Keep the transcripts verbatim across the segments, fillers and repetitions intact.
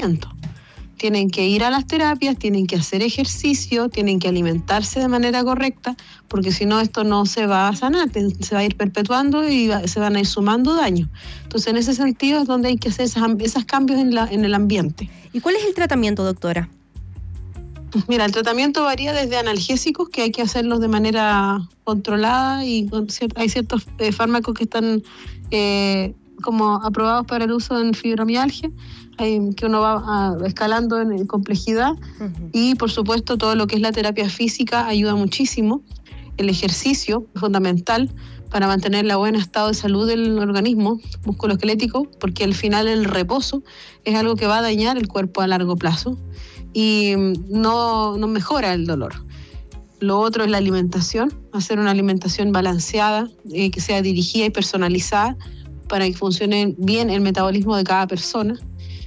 tratamiento. Tienen que ir a las terapias, tienen que hacer ejercicio, tienen que alimentarse de manera correcta, porque si no esto no se va a sanar, se va a ir perpetuando y va, se van a ir sumando daños. Entonces en ese sentido es donde hay que hacer esas, esos cambios en, la, en el ambiente. ¿Y cuál es el tratamiento, doctora? Mira, el tratamiento varía desde analgésicos, que hay que hacerlos de manera controlada, y con cier- hay ciertos eh, fármacos que están eh, como aprobados para el uso en fibromialgia, eh, que uno va ah, escalando en, en complejidad. Uh-huh. Y por supuesto todo lo que es la terapia física ayuda muchísimo. El ejercicio es fundamental para mantener el buen estado de salud del organismo musculoesquelético, porque al final el reposo es algo que va a dañar el cuerpo a largo plazo y no, no mejora el dolor. Lo otro es la alimentación, hacer una alimentación balanceada, eh, que sea dirigida y personalizada para que funcione bien el metabolismo de cada persona.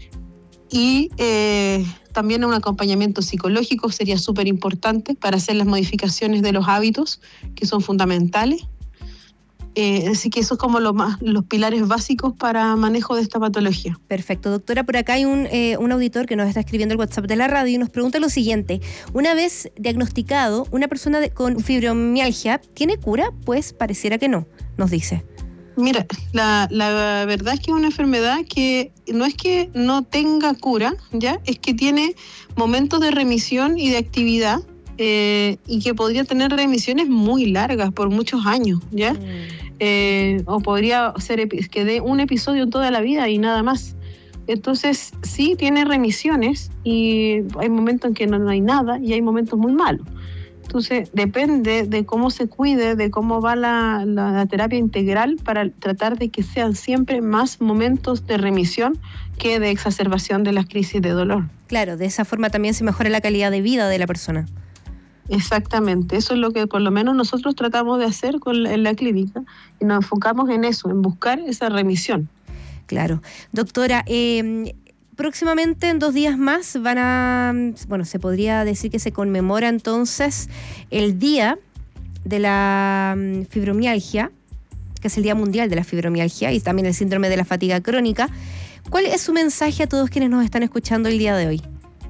Y eh, también un acompañamiento psicológico sería súper importante para hacer las modificaciones de los hábitos, que son fundamentales. Eh, así que eso es como lo más, los pilares básicos para manejo de esta patología. Perfecto, doctora. Por acá hay un, eh, un auditor que nos está escribiendo el WhatsApp de la radio y nos pregunta lo siguiente. Una vez diagnosticado, una persona de, con fibromialgia, ¿tiene cura? Pues pareciera que no, nos dice. Mira, la, la verdad es que es una enfermedad que no es que no tenga cura, ¿ya? Es que tiene momentos de remisión y de actividad, eh, y que podría tener remisiones muy largas por muchos años, ¿ya? Mm. Eh, o podría ser que dé un episodio en toda la vida y nada más. Entonces sí tiene remisiones y hay momentos en que no, no hay nada y hay momentos muy malos. Entonces depende de cómo se cuide, de cómo va la, la, la terapia integral para tratar de que sean siempre más momentos de remisión que de exacerbación de las crisis de dolor. Claro, de esa forma también se mejora la calidad de vida de la persona. Exactamente, eso es lo que por lo menos nosotros tratamos de hacer con la, en la clínica y nos enfocamos en eso, en buscar esa remisión. Claro. Doctora, eh, próximamente en dos días más van a, bueno, se podría decir que se conmemora entonces el Día de la Fibromialgia, que es el Día Mundial de la Fibromialgia y también el síndrome de la fatiga crónica. ¿Cuál es su mensaje a todos quienes nos están escuchando el día de hoy?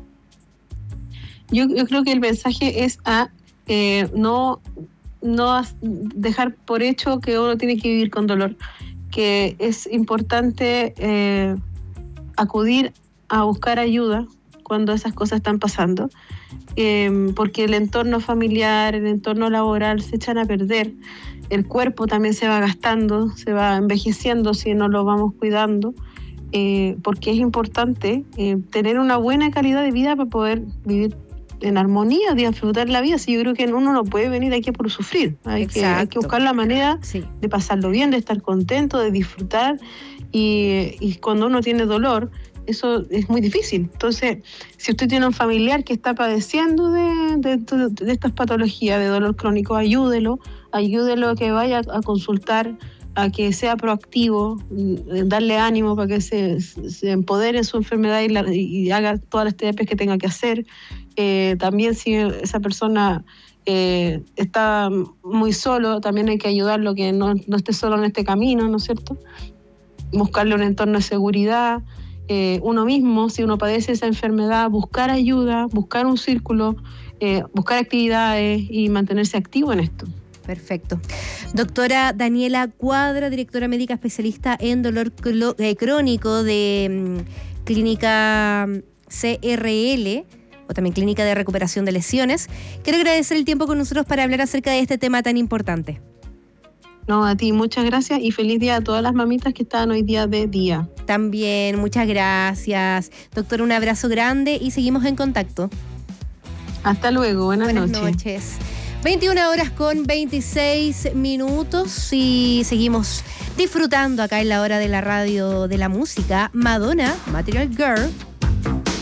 Yo, yo creo que el mensaje es a eh, no, no dejar por hecho que uno tiene que vivir con dolor, que es importante eh, acudir a buscar ayuda cuando esas cosas están pasando, eh, porque el entorno familiar, el entorno laboral se echan a perder, el cuerpo también se va gastando, se va envejeciendo si no lo vamos cuidando, eh, porque es importante eh, tener una buena calidad de vida para poder vivir en armonía, de disfrutar la vida. Si yo creo que uno no puede venir aquí por sufrir, hay que, hay que buscar la manera sí. de pasarlo bien, de estar contento, de disfrutar, y, y cuando uno tiene dolor, eso es muy difícil. Entonces, si usted tiene un familiar que está padeciendo de, de, de, de estas patologías de dolor crónico, ayúdelo, ayúdelo a que vaya a consultar, a que sea proactivo, darle ánimo para que se, se empodere en su enfermedad y, la, y haga todas las terapias que tenga que hacer. Eh, también si esa persona eh, está muy solo, también hay que ayudarlo, que no, no esté solo en este camino, ¿no es cierto? Buscarle un entorno de seguridad, eh, uno mismo, si uno padece esa enfermedad, buscar ayuda, buscar un círculo, eh, buscar actividades y mantenerse activo en esto. Perfecto. Doctora Daniela Cuadra, directora médica especialista en dolor clo- eh, crónico de um, Clínica C R L, o también Clínica de Recuperación de Lesiones. Quiero agradecer el tiempo con nosotros para hablar acerca de este tema tan importante. No, a ti, muchas gracias y feliz día a todas las mamitas que están hoy día de día. También, muchas gracias. Doctora, un abrazo grande y seguimos en contacto. Hasta luego, buenas, buenas noches. noches. veintiuna horas con veintiséis minutos y seguimos disfrutando acá en la hora de la radio de la música. Madonna, Material Girl.